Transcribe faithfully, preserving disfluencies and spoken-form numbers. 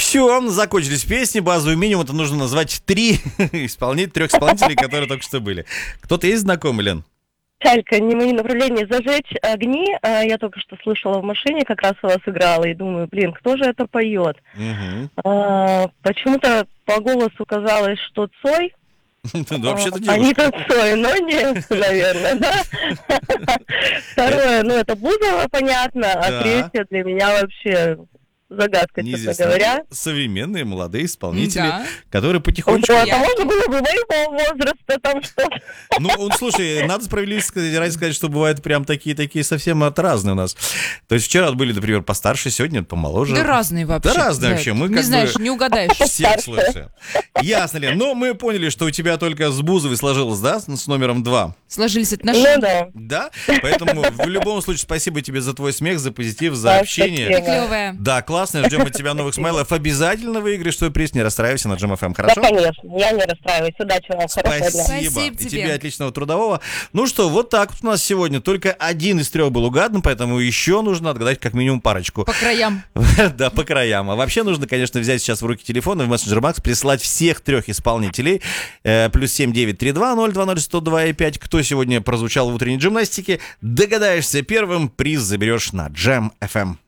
Все, закончились песни. Базовый минимум это нужно назвать три исполнителя, трех исполнителей, которые только что были. Кто-то есть знакомый, Лен? Чалька, не мои направления. «Зажечь огни». А, я только что слышала в машине, как раз у вас играла, и думаю, блин, кто же это поет? Угу. А, почему-то по голосу казалось, что Цой. Ну, вообще-то А не девушка. Цой, но нет, наверное, да? Второе, ну это Бузова, понятно, а Да. третье для меня вообще загадка, честно Неизвестно. говоря. Современные молодые исполнители, Да. которые потихонечку... Вот, а можно было бы моего возраста там что-то? Ну, он, слушай, надо справедливости сказать, ради сказать, что бывают прям такие-такие совсем от разные у нас. То есть вчера были, например, постарше, сегодня помоложе. Да разные вообще. Да разные Да, вообще. Мы не как знаешь, бы не угадаешь. всех слушаем. Ясно, Лен. Но мы поняли, что у тебя только с Бузовой сложилось, да, с номером два? Сложились Ну отношения. да. Да? Поэтому в любом случае спасибо тебе за твой смех, за позитив, за Да, общение. спасибо. Клевая. Да, классно. Ждем от тебя новых смайлов. Обязательно выиграешь свой приз. Не расстраивайся на Джем эф эм, Да, хорошо? конечно, я не расстраиваюсь. Удачи вам, хорошего дня. Спасибо. Спасибо И тебе. тебе отличного трудового. Ну что, вот так вот у нас сегодня только один из трех был угадан, поэтому еще нужно отгадать как минимум парочку. По краям. Да, по краям. А вообще нужно, конечно, взять сейчас в руки телефон и в мессенджер Макс прислать всех трех исполнителей. Э, плюс семь девять три два ноль два ноль сто два и пять. Кто сегодня прозвучал в утренней джимнастике, догадаешься первым, приз заберешь на Джем эф эм.